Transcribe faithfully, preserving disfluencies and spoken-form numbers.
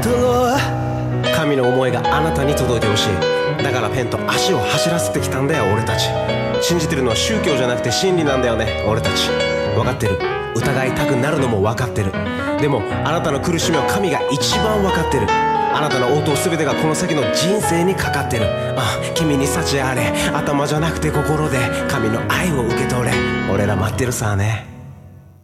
神の思いがあなたに届いてほしい。だからペンと足を走らせてきたんだよ俺たち。信じてるのは宗教じゃなくて真理なんだよね俺たち。分かってる、疑いたくなるのも分かってる。でもあなたの苦しみは神が一番分かってる。あなたの応答全てがこの先の人生にかかってる。あ、君に幸あれ、頭じゃなくて心で神の愛を受け取れ。俺ら待ってるさね。